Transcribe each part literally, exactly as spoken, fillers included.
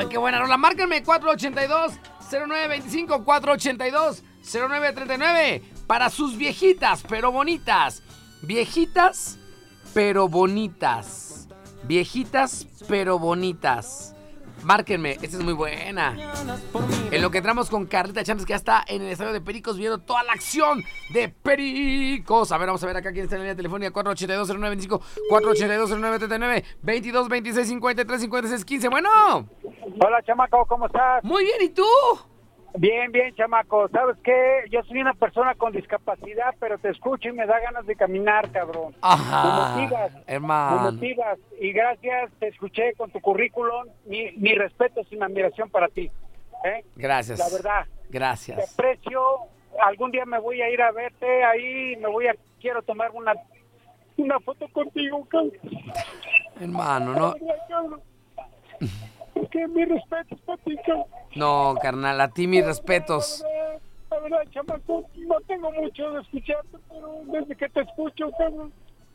Ay, qué buena rola. Márcame cuatro ochenta y dos, cero nueve veinticinco, cuatro ochenta y dos, cero nueve treinta y nueve. Para sus viejitas, pero bonitas. Viejitas, pero bonitas. Viejitas, pero bonitas. Márquenme, esta es muy buena. En lo que entramos con Carlita Chantes, que ya está en el estadio de Pericos viendo toda la acción de Pericos. A ver, vamos a ver acá quién está en la línea telefónica. cuatro ochenta y dos, cero nueve veinticinco, cuatro ochenta y dos, cero nueve treinta y nueve, veintidós, veintiséis, cincuenta y tres, cincuenta y seis, quince. Bueno. Hola, chamaco, ¿cómo estás? Muy bien, ¿y tú? Bien, bien, chamaco. ¿Sabes qué? Yo soy una persona con discapacidad, pero te escucho y me da ganas de caminar, cabrón. Ajá, me motivas, hermano. me motivas. Y gracias, te escuché con tu currículum. Mi, mi respeto y mi admiración para ti. ¿eh? Gracias. La verdad. Gracias. Te aprecio. Algún día me voy a ir a verte ahí. Me voy a... Quiero tomar una, una foto contigo, cabrón. Hermano, no... Que mi respeto para ti, cabrón. No, carnal, a ti mis respetos. La verdad, la verdad, chamaco, no tengo mucho de escucharte, pero desde que te escucho, cabrón,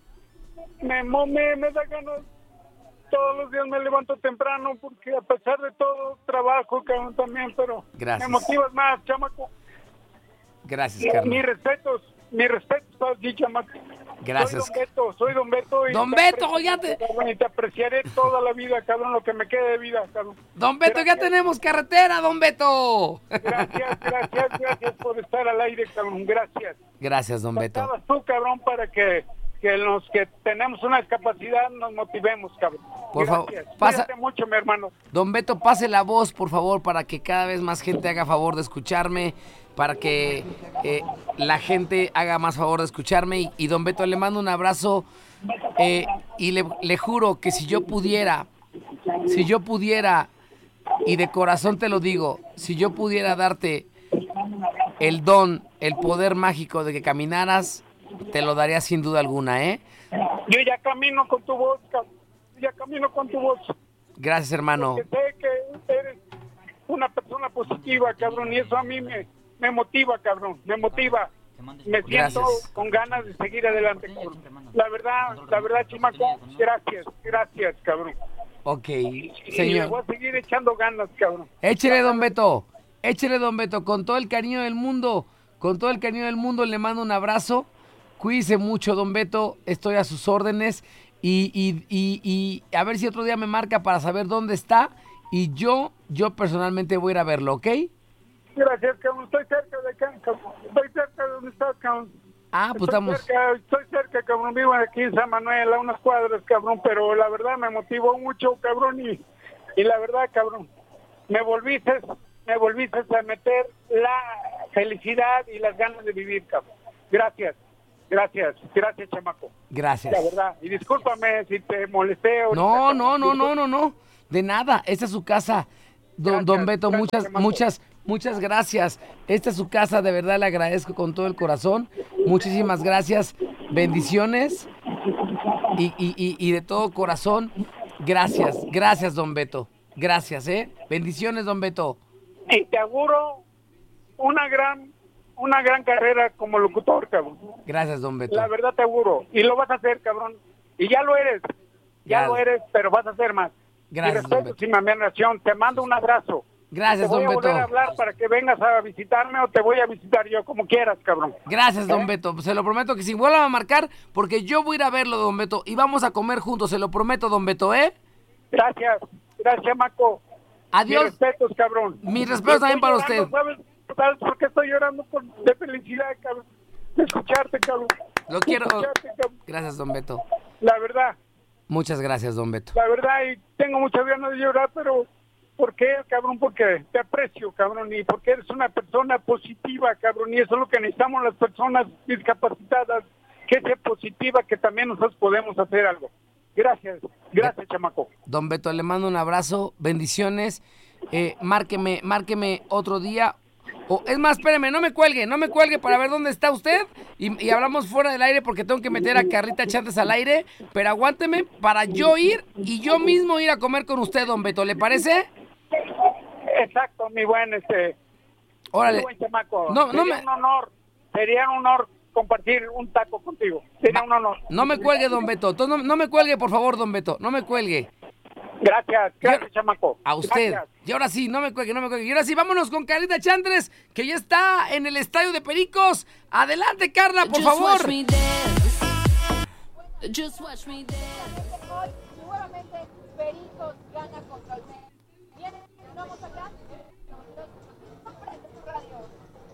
me, me, me da ganas. Todos los días me levanto temprano porque a pesar de todo trabajo, cabrón, también, pero Gracias. me motivas más, chamaco. Gracias, Mis carnal. respetos, mis respetos para ti, chamaco. Gracias. Soy Don Beto, soy Don Beto. Y Don te Beto, aprecio, ya te... cabrón, y te apreciaré toda la vida, cabrón, lo que me quede de vida, cabrón. Don Beto, Gracias. ya tenemos carretera, Don Beto. Gracias, gracias, gracias por estar al aire, cabrón, gracias. Gracias, Don Beto. Estabas tú, cabrón, para que, que los que tenemos una discapacidad nos motivemos, cabrón. Por favor, Gracias. pasa- Cuídate mucho, mi hermano. Don Beto, pase la voz, por favor, para que cada vez más gente haga favor de escucharme, para que eh, la gente haga más favor de escucharme. Y, y Don Beto, le mando un abrazo eh, y le, le juro que si yo pudiera, si yo pudiera, y de corazón te lo digo, si yo pudiera darte el don, el poder mágico de que caminaras, te lo daría sin duda alguna, ¿eh? Yo ya camino con tu voz, cabrón. Ya camino con tu voz. Gracias, hermano. Porque sé que eres una persona positiva, cabrón, y eso a mí me, me motiva, cabrón, me motiva. Me siento Gracias. con ganas de seguir adelante, cabrón. La verdad, la verdad, chimaco, gracias, gracias, cabrón. Ok, Y le señor. voy a seguir echando ganas, cabrón. Échele, Don Beto. Échele, Don Beto. Con todo el cariño del mundo. Con todo el cariño del mundo le mando un abrazo. Cuídese mucho, Don Beto. Estoy a sus órdenes. Y, y, y, y a ver si otro día me marca para saber dónde está. Y yo, yo personalmente voy a ir a verlo, ¿ok? Gracias, cabrón. Estoy cerca de acá, cabrón. Estoy cerca de donde estás, cabrón. Ah, pues Estoy estamos... cerca, estoy cerca, cabrón. Vivo aquí en San Manuel, a unas cuadras, cabrón. Pero la verdad me motivó mucho, cabrón. Y, y la verdad, cabrón, me volviste, me volviste a meter la felicidad y las ganas de vivir, cabrón. Gracias, gracias, gracias, chamaco. Gracias. La verdad. Y discúlpame si te molesté. ahorita, No, cabrón. no, no, no, no, no. De nada. Esta es su casa. Don, Gracias, don Beto, gracias, muchas, hermano. muchas, muchas gracias. Esta es su casa, de verdad le agradezco con todo el corazón. Muchísimas gracias. Bendiciones. Y, y, y, y de todo corazón, gracias. Gracias, don Beto. Gracias, ¿eh? Bendiciones, don Beto. Y te auguro una gran, una gran carrera como locutor, cabrón. Gracias, don Beto. La verdad te auguro. Y lo vas a hacer, cabrón. Y ya lo eres. Ya Gracias. lo eres, pero vas a hacer más. Gracias, y don respeto Beto. sin admiración. Te mando un abrazo. Gracias, Te voy don a volver Beto. a hablar para que vengas a visitarme o te voy a visitar yo, como quieras, cabrón. Gracias, don ¿Eh? Beto. Se lo prometo que si vuelvan a marcar, porque yo voy a ir a verlo, don Beto, y vamos a comer juntos, se lo prometo, don Beto, ¿eh? Gracias. Gracias, Maco. Adiós. Mis respetos, cabrón. Mis respetos también para Estoy usted. llorando, ¿Sabes, ¿Sabes por qué estoy llorando? Por, de felicidad, cabrón. De escucharte, cabrón. Lo De quiero. escucharte, cabrón. Gracias, don Beto. La verdad. Muchas gracias, don Beto. La verdad, y tengo muchas ganas de llorar, pero ¿por qué, cabrón? Porque te aprecio, cabrón, y porque eres una persona positiva, cabrón, y eso es lo que necesitamos las personas discapacitadas, que sea positiva, que también nosotros podemos hacer algo. Gracias, gracias, chamaco. Don Beto, le mando un abrazo, bendiciones. Eh, márqueme, márqueme otro día. O, es más, espéreme, no me cuelgue, no me cuelgue para ver dónde está usted y, y hablamos fuera del aire porque tengo que meter a Carlita Chantes al aire, pero aguánteme para yo ir y yo mismo ir a comer con usted, don Beto, ¿le parece? Exacto, mi buen, este, Órale. mi buen chamaco. No, no sería me- un honor, sería un honor compartir un taco contigo. Sería Va- un honor. No me cuelgue, don Beto, Entonces, no, no me cuelgue, por favor, don Beto, no me cuelgue. Gracias, gracias, chamaco. A usted. Gracias. Y ahora sí, no me cuelgue, no me cuelgue. Y ahora sí, vámonos con Carlita Chantres, que ya está en el estadio de Pericos. Adelante, Carla, por favor. Just watch me dance. Hoy, nuevamente, Pericos gana contra el México. Bien, vamos acá. Prende tu radio.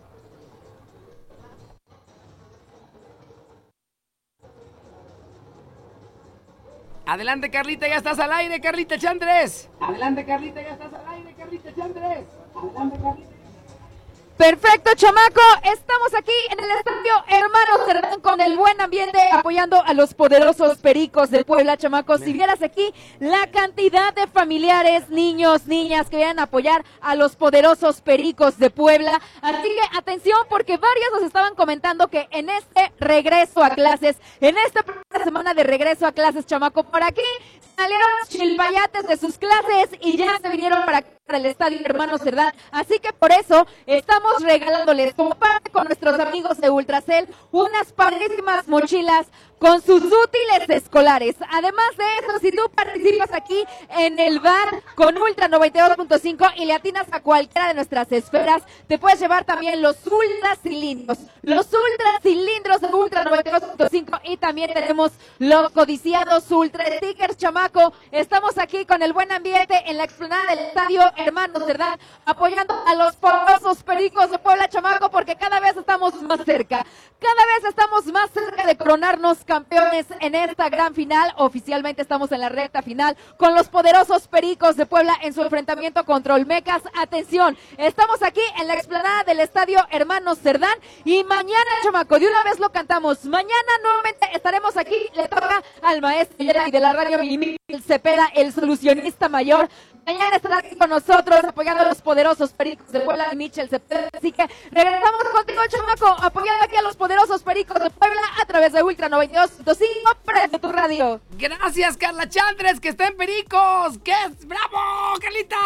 Adelante, Carlita, ya estás al aire, Carlita Chantres. Adelante, Carlita, ya estás al aire, Carlita Chantres. Adelante, Carlita. Perfecto, chamaco, estamos aquí en el estadio Hermanos Cerdán con el buen ambiente apoyando a los poderosos Pericos de Puebla, chamaco. Si vieras aquí la cantidad de familiares, niños, niñas que vienen a apoyar a los poderosos Pericos de Puebla. Así que atención porque varios nos estaban comentando que en este regreso a clases, en esta primera semana de regreso a clases, chamaco, por aquí salieron chilpayates de sus clases y ya se vinieron para, para el estadio Hermanos Cerdán. Así que por eso estamos regalándoles, como parte con nuestros amigos de Ultracel, unas padrísimas mochilas con sus útiles escolares. Además de eso, si tú participas aquí en el bar con Ultra noventa y dos punto cinco y le atinas a cualquiera de nuestras esferas, te puedes llevar también los ultra cilindros, los ultra cilindros de Ultra noventa y dos punto cinco y también tenemos los codiciados ultra stickers, chamaco. Estamos aquí con el buen ambiente en la explanada del estadio Hermanos Cerdán, apoyando a los poderosos Pericos de Puebla, chamaco, porque cada vez estamos más cerca, cada vez estamos más cerca de coronarnos campeones en esta gran final. Oficialmente estamos en la recta final con los poderosos Pericos de Puebla en su enfrentamiento contra Olmecas. Atención, estamos aquí en la explanada del estadio Hermanos Cerdán y mañana, chamaco, de una vez lo cantamos, mañana nuevamente estaremos aquí, le toca al maestro y de la radio Miguel Cepeda, el solucionista mayor. Mañana estará aquí con nosotros apoyando a los poderosos Pericos de Puebla y Michel Cepeda. Así que regresamos contigo, chamaco, apoyando aquí a los poderosos Pericos de Puebla a través de Ultra noventa y dos punto cinco. Prende tu radio. Gracias, Carla Chantres, que está en Pericos. ¿Qué es? ¡Bravo, Carlita!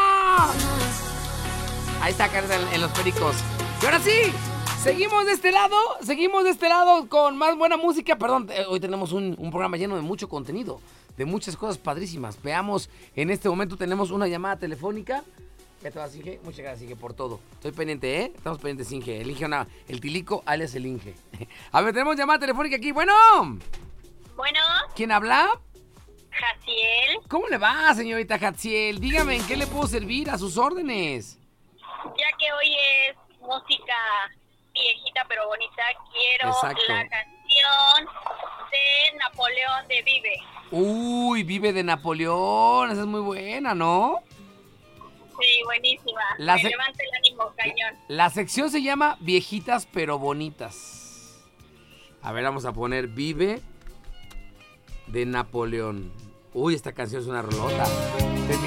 Ahí está Carla en, en los Pericos. Y ahora sí, seguimos de este lado, seguimos de este lado con más buena música. Perdón, eh, hoy tenemos un, un programa lleno de mucho contenido, de muchas cosas padrísimas. Veamos, en este momento tenemos una llamada telefónica. ¿Qué te vas, Inge? Muchas gracias, Inge, por todo. Estoy pendiente, ¿eh? Estamos pendientes, Inge. El Inge, una, el Tilico, alias el Inge. A ver, tenemos llamada telefónica aquí. Bueno. Bueno. ¿Quién habla? Jaciel. ¿Cómo le va, señorita Jaciel? Dígame, ¿en qué le puedo servir? A sus órdenes. Ya que hoy es música viejita pero bonita, quiero Exacto. la canción de Napoleón de Vive. Uy, Vive de Napoleón. Esa es muy buena, ¿no? Sí, buenísima. La Me se- levanta el ánimo, cañón. La sección se llama Viejitas pero Bonitas. A ver, vamos a poner Vive de Napoleón. Uy, esta canción es una rolota. Terminamos